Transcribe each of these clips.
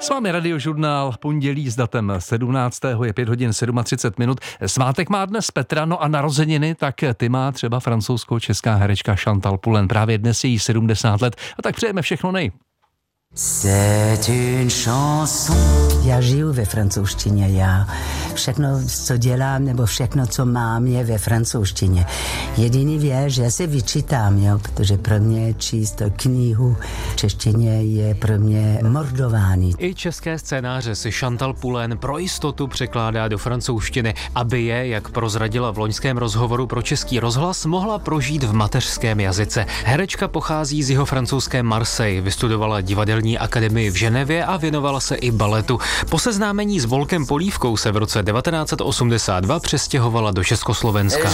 S vámi Radiožurnál, pondělí s datem 17. je 5 hodin 37 minut. Svátek má dnes Petra, no a narozeniny, tak ty má třeba francouzsko-česká herečka Chantal Poulain. Právě dnes je jí 70 let a tak přejeme všechno nej. Já žiju ve francouzštině, já všechno, co dělám, nebo všechno, co mám, je ve francouzštině. Jediný věc, že já se vyčítám, jo, protože pro mě číst knihu v češtině je pro mě mordování. I české scénáře si Chantal Poulain pro jistotu překládá do francouzštiny, aby je, jak prozradila v loňském rozhovoru pro Český rozhlas, mohla prožít v mateřském jazyce. Herečka pochází z jihovrancouzské Marseille, vystudovala divadelní akademii v Ženevě a věnovala se i baletu. Po seznámení s Volkem Polívkou se v roce 1982 přestěhovala do Československa.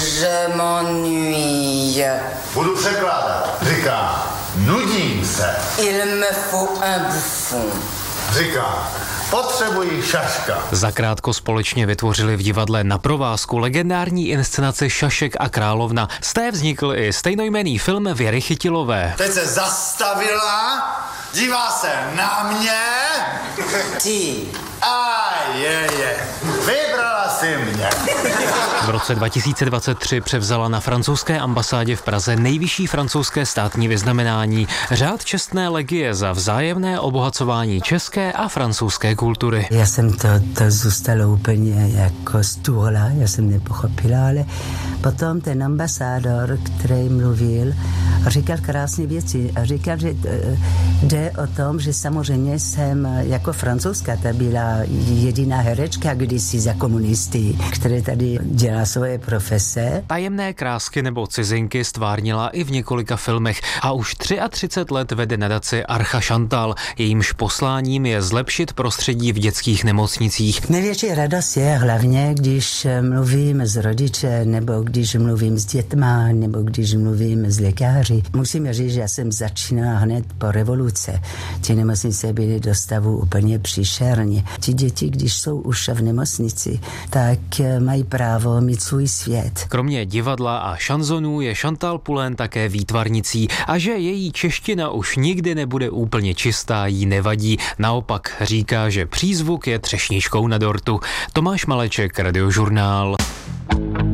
Budu překládat. Říká, nudím se. Il me faut un bouffon. Říká, potřebuji šaška. Zakrátko společně vytvořili v divadle Na provázku legendární inscenaci Šašek a královna. Z té vznikl i stejnojmenný film Věry Chytilové. Teď se zastavila, dívá se na mě. Ty. A je. Vybrala si mě. V roce 2023 převzala na francouzské ambasádě v Praze nejvyšší francouzské státní vyznamenání Řád čestné legie za vzájemné obohacování české a francouzské kultury. Já jsem to zůstalo úplně jako stůla, já jsem nepochopila, ale potom ten ambasádor, který mluvil, říkal krásné věci a říkal, že jde o tom, že samozřejmě jsem jako francouzská, ta byla jediná herečka kdysi za komunisty, které tady dělá svoje profese. Tajemné krásky nebo cizinky stvárnila i v několika filmech a už 33 let vede nadaci Archa Chantal. Jejímž posláním je zlepšit prostředí v dětských nemocnicích. Největší radost je hlavně, když mluvím s rodiče, nebo když mluvím s dětma, nebo když mluvím s lékaři. Musím říct, že já jsem začínala hned po revoluce. Ty nemocnice byly do stavu úplně příšerně. Ti děti, když jsou už v nemocnici, tak mají právo mít svůj svět. Kromě divadla a šanzonů je Chantal Poulain také výtvarnicí a že její čeština už nikdy nebude úplně čistá, jí nevadí. Naopak říká, že přízvuk je třešničkou na dortu. Tomáš Maleček, Radiožurnál.